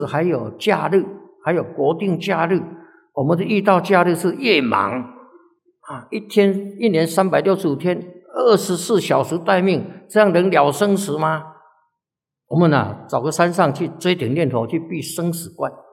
还有假日，还有国定假日，我们的遇到假日是越忙啊！一年365天，24小时待命，这样能了生死吗？我们找个山上去追顶念佛，去避生死关。